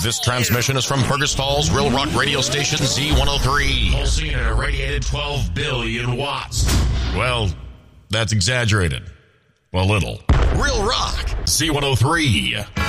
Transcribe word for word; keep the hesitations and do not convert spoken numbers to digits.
This transmission is from Fergus Falls, Real Rock Radio Station Z one oh three. Pulsing at a radiated twelve billion watts. Well, that's exaggerated. A little. Real Rock, Z one oh three.